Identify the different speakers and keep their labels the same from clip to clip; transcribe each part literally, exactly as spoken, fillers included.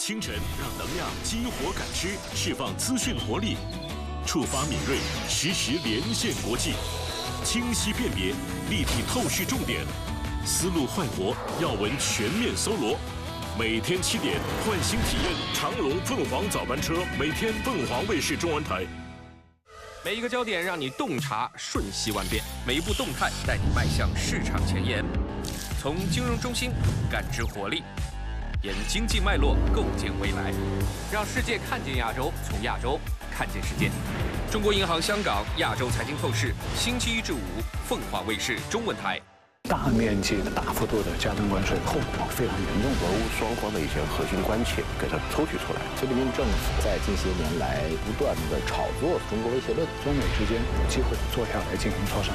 Speaker 1: 清晨让能量激活感知，释放资讯活力，触发敏锐，实时连线国际，清晰辨别，立体透视重点，思路焕活，要闻全面搜罗。每天七点，换新体验长荣凤凰早班车，每天凤凰卫视中文台。
Speaker 2: 每一个焦点让你洞察瞬息万变，每一步动态带你迈向市场前沿。从金融中心感知活力，沿经济脉络构建未来，让世界看见亚洲，从亚洲看见世界。中国银行香港亚洲财经透视，星期一至五，凤凰卫视中文台。
Speaker 3: 大面积的、大幅度的加征关税，后果非常严重。
Speaker 4: 俄乌双方的一些核心关切给它抽取出来。
Speaker 5: 习近平政府在近些年来不断的炒作中国威胁论，
Speaker 3: 中美之间有机会坐下来进行磋商。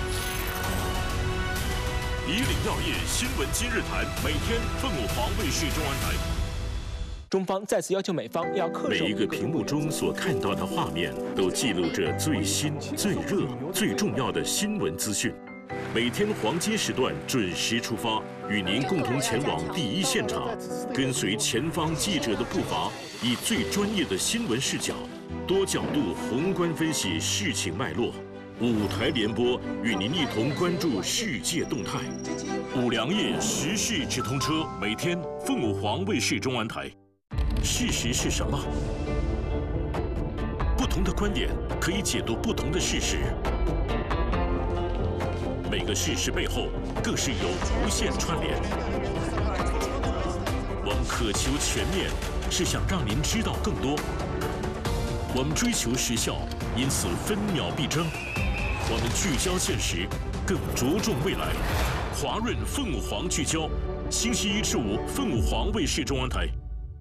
Speaker 1: 以岭药业新闻今日谈，每天凤凰卫视中文台。
Speaker 6: 中方再次要求美方要恪守。
Speaker 1: 每一个屏幕中所看到的画面，都记录着最新、最热、最重要的新闻资讯。每天黄金时段准时出发，与您共同前往第一现场，跟随前方记者的步伐，以最专业的新闻视角，多角度宏观分析事情脉络。五台联播，与您一同关注世界动态。五粮液时事直通车，每天凤凰卫视中文台。事实是什么？不同的观点可以解读不同的事实。每个事实背后，更是有无限串联。我们渴求全面，是想让您知道更多。我们追求时效，因此分秒必争。我们聚焦现实，更着重未来。华润凤凰聚焦，星期一至五，凤凰卫视中文台。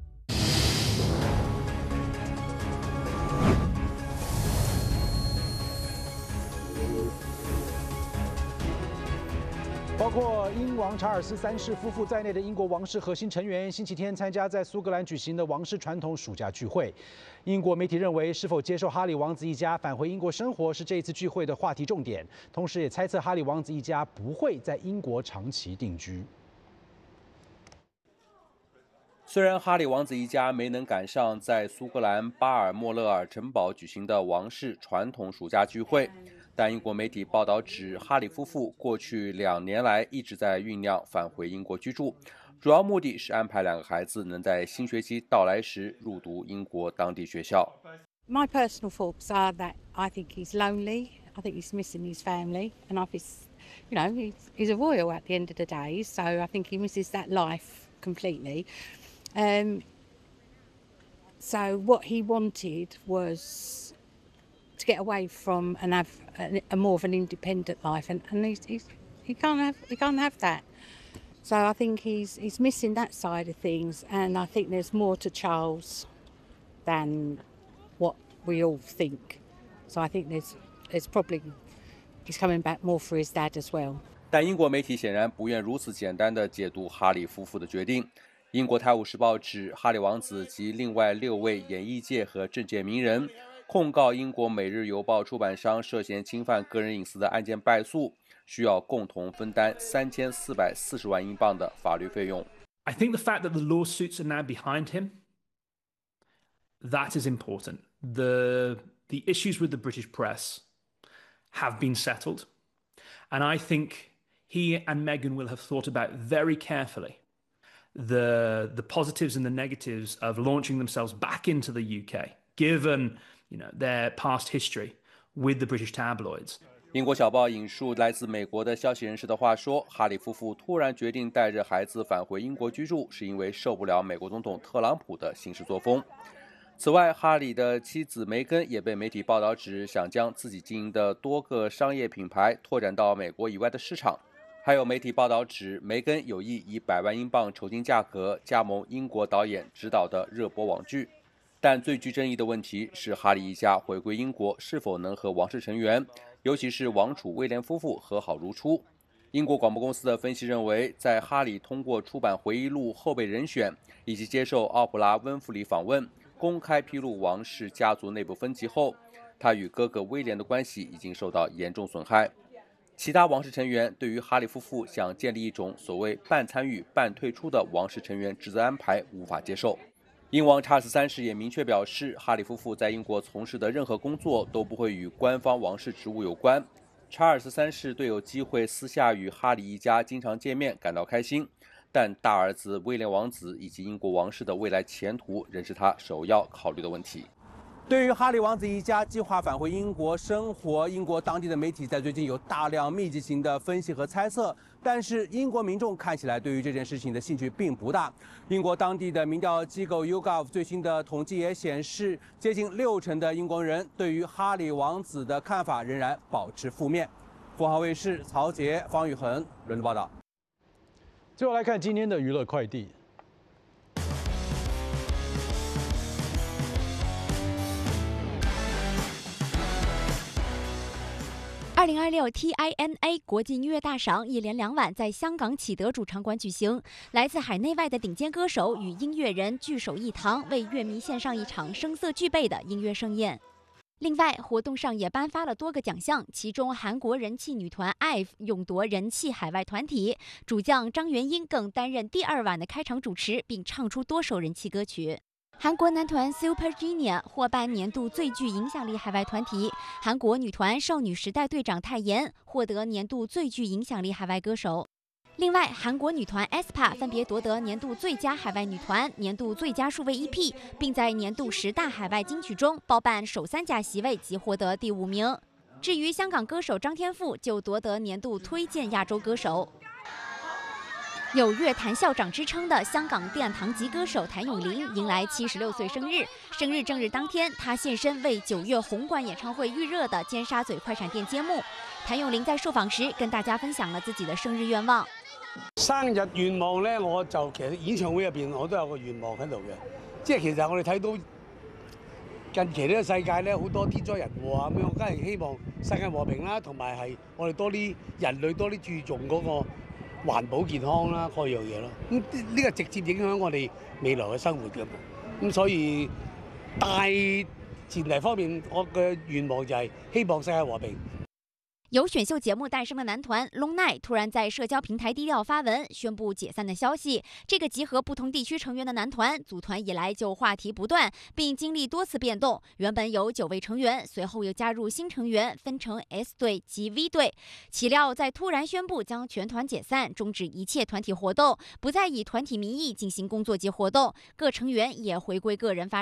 Speaker 7: 包括英王查尔斯三世夫妇在内的英国王室核心成员，星期天参加在苏格兰举行的王室传统暑假聚会。英国媒体认为，是否接受哈里王子一家返回英国生活是这一次聚会的话题重点，同时也猜测哈里王子一家不会在英国长期定居。
Speaker 8: 虽然哈里王子一家没能赶上在苏格兰巴尔莫勒尔城堡举行的王室传统暑假聚会，但英国媒体报道指，哈里夫妇过去两年来一直在酝酿返回英国居住，主要目的是安排两个孩子能在新学期到来时入读英国当地学校。
Speaker 9: My personal thoughts are that I think he's lonely. I think he's missing his family, and I think, you know, he's, he's a royal at the end of the day, so I think he misses that life completely. Um, so what he wanted was to get away from and have a, a more of an independent life, and, and he's, he's, he can't have he can't have that. So I think he's he's missing that side of things, and I think there's more to Charles than what we all think. So I think there's there's probably he's coming back more for his dad as well.
Speaker 8: 但英国媒体显然不愿如此简单地解读哈里夫妇的决定。英国《泰晤士报》指，哈里王子及另外六位演艺界和政界名人控告英国《每日邮报》出版商涉嫌侵犯个人隐私的案件败诉，需要共同分担三千四百四十万英镑的法律费用。
Speaker 10: I think the fact that the lawsuits are now behind him, that is important. The the issues with the British press have been settled, and I think he and Meghan will have thought about very carefully the the positives and the negatives of launching themselves back into the U K, given you know their past history with the British tabloids.
Speaker 8: 英国小报引述来自美国的消息人士的话说，哈里夫妇突然决定带着孩子返回英国居住，是因为受不了美国总统特朗普的行事作风。此外，哈里的妻子梅根也被媒体报道指想将自己经营的多个商业品牌拓展到美国以外的市场。还有媒体报道指，梅根有意以百万英镑酬金价格加盟英国导演执导的热播网剧。但最具争议的问题是，哈里一家回归英国是否能和王室成员，尤其是王储威廉夫妇和好如初。英国广播公司的分析认为，在哈里通过出版回忆录《后备人选》以及接受奥普拉温弗里访问，公开披露王室家族内部分歧后，他与哥哥威廉的关系已经受到严重损害。其他王室成员对于哈里夫妇想建立一种所谓半参与半退出的王室成员职责安排无法接受。 英王查尔斯三世也明确表示，哈里夫妇在英国从事的任何工作都不会与官方王室职务有关。查尔斯三世对有机会私下与哈里一家经常见面感到开心，但大儿子威廉王子以及英国王室的未来前途仍是他首要考虑的问题。
Speaker 11: 对于哈里王子一家计划返回英国生活，英国当地的媒体在最近有大量密集型的分析和猜测，但是英国民众看起来对于这件事情的兴趣并不大。英国当地的民调机构 YouGov 最新的统计也显示，接近六成的英国人对于哈里王子的看法仍然保持负面。富豪卫视曹杰、方宇恒轮流报道。
Speaker 7: 最后来看今天的娱乐快递。
Speaker 12: 二零二六 T I N A 国际音乐大赏一连两晚在香港启德主场馆举行，来自海内外的顶尖歌手与音乐人聚首一堂，为乐迷献上一场声色俱备的音乐盛宴。另外，活动上也颁发了多个奖项，其中韩国人气女团 I V E 勇夺人气海外团体，主将张元英更担任第二晚的开场主持，并唱出多首人气歌曲。韩国男团 Super Junior 获颁年度最具影响力海外团体，韩国女团少女时代队长泰妍获得年度最具影响力海外歌手。另外，韩国女团 aespa 分别夺得年度最佳海外女团、年度最佳数位 E P， 并在年度十大海外金曲中包办首三甲席位及获得第五名。至于香港歌手张天赋就夺得年度推荐亚洲歌手。有乐坛校长之称的香港殿堂级歌手谭咏麟迎来七十六岁生日，生日正日当天，他现身为九月红馆演唱会预热的尖沙咀快闪店揭幕。谭咏麟在受訪時跟大家分享了自己的生日願望。
Speaker 13: 生日願望咧，我就其實演唱會入邊我都有個願望喺度嘅，即係其實我哋睇到近期呢個世界咧好多天災人禍啊咁樣，我梗係希望世界和平啦，同埋係我哋多啲人類多啲注重嗰個環保健康啦，嗰樣嘢咯。咁呢個直接影響我哋未來嘅生活㗎嘛。咁所以大前提方面，我嘅願望就係希望世界和平。
Speaker 12: 由选秀节目诞生的男团 Long Night 突然在社交平台低调发文宣布解散的消息。这个集合不同地区成员的男团组团以来就话题不断，并经历多次变动。原本有九位成员，随后又加入新成员，分成 S 队及 V 队。岂料在突然宣布将全团解散，终止一切团体活动，不再以团体名义进行工作及活动，各成员也回归个人发展。